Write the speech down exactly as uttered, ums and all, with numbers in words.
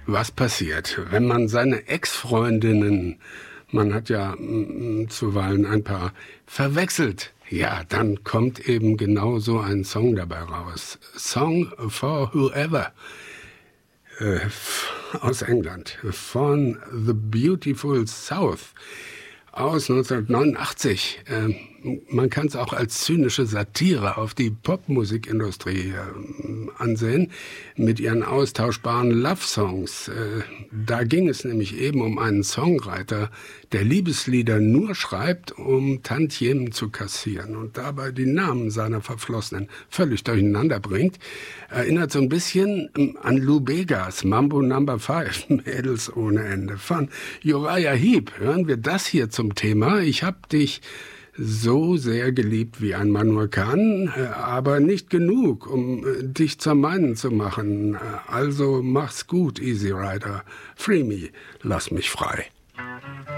was passiert, wenn man seine Ex-Freundinnen, man hat ja m, zuweilen ein paar, verwechselt. Ja, dann kommt eben genau so ein Song dabei raus. Song for Whoever äh, aus England von The Beautiful South aus neunzehnhundertneunundachtzig. Äh, man kann es auch als zynische Satire auf die Popmusikindustrie äh, ansehen, mit ihren austauschbaren Love-Songs. Äh, da ging es nämlich eben um einen Songwriter, der Liebeslieder nur schreibt, um Tantiemen zu kassieren und dabei die Namen seiner Verflossenen völlig durcheinander bringt. Erinnert so ein bisschen an Lou Begas Mambo Number Five, Mädels ohne Ende. Von Uriah Heep hören wir das hier zum Thema. Ich hab dich so sehr geliebt, wie ein Mann nur kann, aber nicht genug, um dich zur meinen zu machen. Also mach's gut, Easy Rider. Free me, lass mich frei.